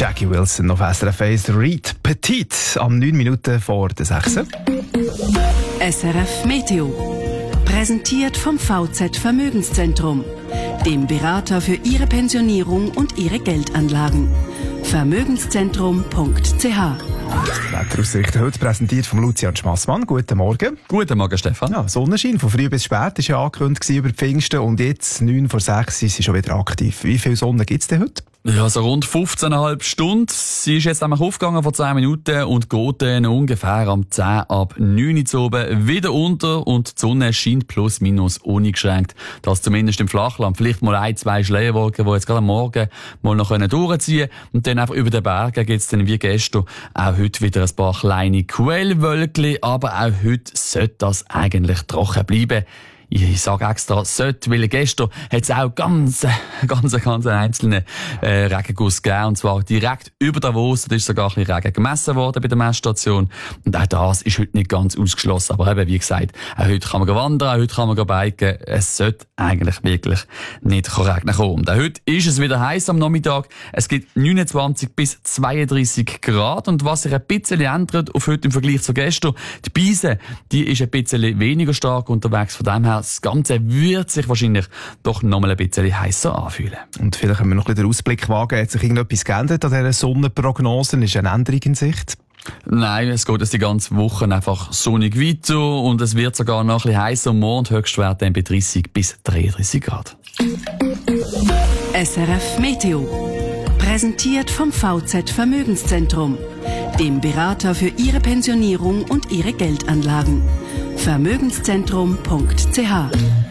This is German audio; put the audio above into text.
Jackie Wilson auf SRF 1, Reed Petit, am 9 Minuten vor der 6. SRF Meteo. Präsentiert vom VZ Vermögenszentrum, dem Berater für Ihre Pensionierung und Ihre Geldanlagen. Vermögenszentrum.ch. Wetteraussichten heute präsentiert von Lucian Schmassmann. Guten Morgen. Guten Morgen, Stefan. Ja, Sonnenschein von früh bis spät war ja angekündigt über die Pfingsten und jetzt 9 vor 6 sind sie schon wieder aktiv. Wie viel Sonne gibt es denn heute? Ja, so rund 15,5 Stunden. Sie ist jetzt nämlich aufgegangen vor 10 Minuten und geht dann ungefähr am 10 ab 9 Uhr oben wieder unter und die Sonne scheint plus minus uneingeschränkt. Das zumindest im Flachland. Vielleicht mal 1-2 Schleierwolken, die jetzt gerade am Morgen mal noch durchziehen können. Und dann einfach über den Bergen gibt es dann wie gestern auch heute wieder ein paar kleine Quellwölkchen. Aber auch heute sollte das eigentlich trocken bleiben. Ich sage extra sollte, weil gestern hat es auch ganz einzelnen Regenguss gegeben. Und zwar direkt über Davos. Da ist sogar ein bisschen Regen gemessen worden bei der Messstation. Und auch das ist heute nicht ganz ausgeschlossen. Aber eben, wie gesagt, auch heute kann man wandern, auch heute kann man biken. Es sollte eigentlich wirklich nicht regnen kommen. Und auch heute ist es wieder heiß am Nachmittag. Es gibt 29 bis 32 Grad. Und was sich ein bisschen ändert auf heute im Vergleich zu gestern, die Beise, die ist ein bisschen weniger stark unterwegs. Von dem her, das Ganze wird sich wahrscheinlich doch noch mal ein bisschen heißer anfühlen. Und vielleicht können wir noch ein bisschen den Ausblick wagen. Hat sich irgendetwas geändert an dieser Sonnenprognose? Ist eine Änderung in Sicht? Nein, es geht jetzt die ganze Woche einfach sonnig weiter und es wird sogar noch ein bisschen heißer. Morgen Höchstwert dann bei 30 bis 33 Grad. SRF Meteo. Präsentiert vom VZ Vermögenszentrum, dem Berater für Ihre Pensionierung und Ihre Geldanlagen. Vermögenszentrum.ch